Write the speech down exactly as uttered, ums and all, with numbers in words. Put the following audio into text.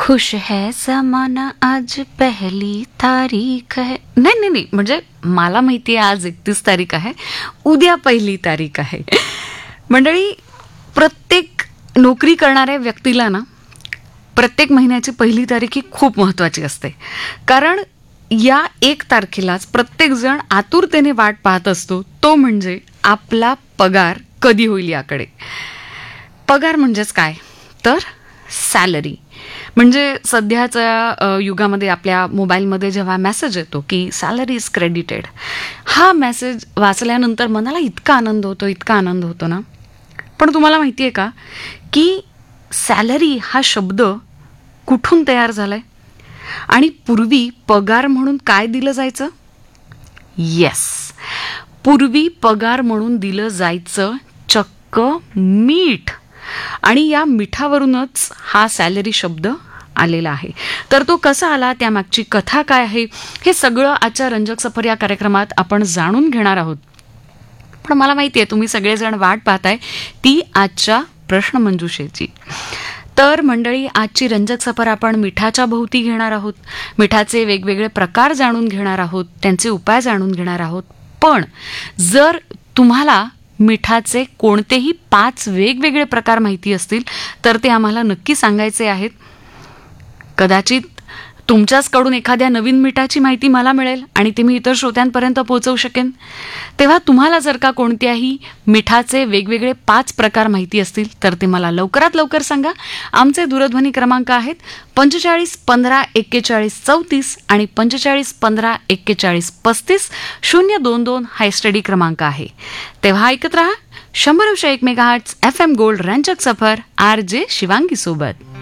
खुश है जमाना आज पहिली तारीख आहे. नाही नाही नाही म्हणजे मला माहिती आहे आज एकतीस तारीख आहे, उद्या पहिली तारीख आहे. मंडळी, प्रत्येक नोकरी करणाऱ्या व्यक्तीला ना प्रत्येक महिन्याची पहिली तारीख ही खूप महत्त्वाची असते. कारण या एक तारखेलाच प्रत्येकजण आतुरतेने वाट पाहत असतो, तो म्हणजे आपला पगार कधी होईल याकडे. पगार म्हणजेच काय तर सॅलरी. म्हणजे सध्याच्या युगामध्ये आपल्या मोबाईलमध्ये जेव्हा मेसेज येतो की सॅलरी इज क्रेडिटेड, हा मेसेज वाचल्यानंतर मनाला इतका आनंद होतो इतका आनंद होतो ना. पण तुम्हाला माहिती आहे का की सॅलरी हा शब्द कुठून तयार झालाय आणि पूर्वी पगार म्हणून काय दिलं जायचं? येस, पूर्वी पगार म्हणून दिलं जायचं चक्क मीठ. आणि या मिठावरूनच हा सॅलरी शब्द आलेला आहे. तर तो कसा आला, त्यामागची कथा काय आहे, हे सगळं आजच्या रंजक सफर या कार्यक्रमात आपण जाणून घेणार आहोत. पण मला माहिती आहे तुम्ही सगळेजण वाट पाहताय ती आजच्या प्रश्नमंजुषेची. तर मंडळी, आजची रंजक सफर आपण मिठाच्या भोवती घेणार आहोत. मिठाचे वेगवेगळे प्रकार जाणून घेणार आहोत, त्यांचे उपाय जाणून घेणार आहोत. पण जर तुम्हाला मिठाचे कोणतेही पाच वेगवेगळे प्रकार माहिती असतील तर ते आम्हाला नक्की सांगायचे आहेत. कदाचित तुमच्याचकडून एखाद्या नवीन मिठाची माहिती मला मिळेल आणि ते मी इतर श्रोत्यांपर्यंत पोहोचवू शकेन. तेव्हा तुम्हाला जर का कोणत्याही मिठाचे वेगवेगळे पाच प्रकार माहिती असतील तर ते मला लवकरात लवकर सांगा. आमचे दूरध्वनी क्रमांक आहेत पंचेचाळीस पंधरा एक्केचाळीस चौतीस आणि पंचेचाळीस पंधरा एक्केचाळीस पस्तीस. शून्य दोन दोन हा स्टडी क्रमांक आहे. तेव्हा ऐकत रहा शंभर एक मेगाहर्ट्झ एफ एम गोल्ड रंजक सफर आर जे शिवांगी सोबत.